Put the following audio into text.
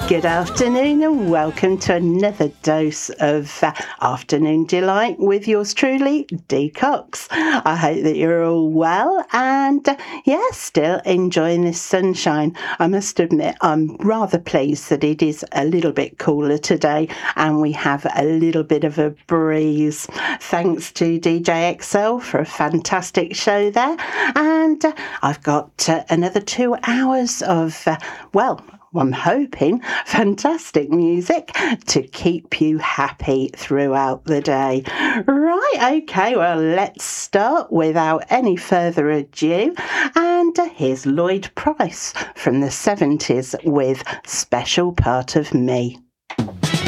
Good afternoon and welcome to another dose of Afternoon Delight with yours truly, Dee Cox. I hope that you're all well and, still enjoying this sunshine. I must admit, I'm rather pleased that it is a little bit cooler today and we have a little bit of a breeze. Thanks to DJ XL for a fantastic show there. And I've got another 2 hours of, I'm hoping, fantastic music to keep you happy throughout the day. Right, okay, well, let's start without any further ado. And here's Lloyd Price from the 70s with Special Part of Me.